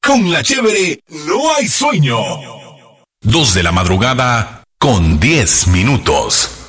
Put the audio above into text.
Con la chévere no hay sueño. 2 de la madrugada con 10 minutos.